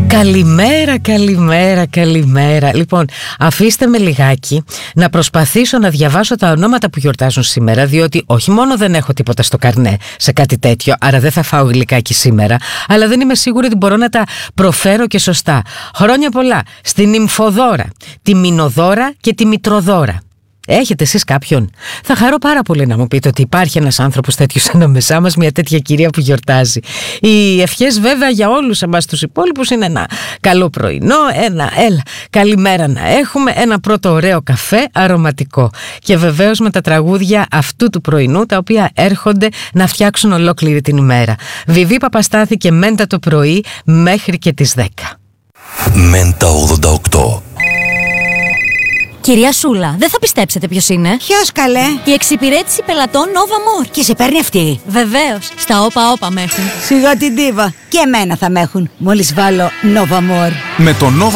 Καλημέρα, καλημέρα, καλημέρα. Λοιπόν, αφήστε με λιγάκι να προσπαθήσω να διαβάσω τα ονόματα που γιορτάζουν σήμερα, διότι όχι μόνο δεν έχω τίποτα στο καρνέ σε κάτι τέτοιο, άρα δεν θα φάω γλυκάκι σήμερα, αλλά δεν είμαι σίγουρη ότι μπορώ να τα προφέρω και σωστά. Χρόνια πολλά στην Νυμφοδόρα, τη Μηνοδόρα και τη Μητροδόρα. Έχετε εσείς κάποιον? Θα χαρώ πάρα πολύ να μου πείτε ότι υπάρχει ένας άνθρωπος τέτοιος ανάμεσά μας, μια τέτοια κυρία που γιορτάζει. Οι ευχές βέβαια για όλους εμάς τους υπόλοιπους είναι ένα καλό πρωινό, καλημέρα να έχουμε, ένα πρώτο ωραίο καφέ αρωματικό. Και βεβαίως με τα τραγούδια αυτού του πρωινού, τα οποία έρχονται να φτιάξουν ολόκληρη την ημέρα. Βιβί Παπαστάθη και Μέντα το πρωί μέχρι και τις 10. Μέντα 88. Κυρία Σούλα, δεν θα πιστέψετε ποιος είναι. Ποιος καλέ? Η εξυπηρέτηση πελατών Nova More. Και σε παίρνει αυτή? Βεβαίως, στα όπα με έχουν. Σιγά την Τίβα. Και εμένα θα με έχουν, μόλις βάλω Nova More. Με το Nova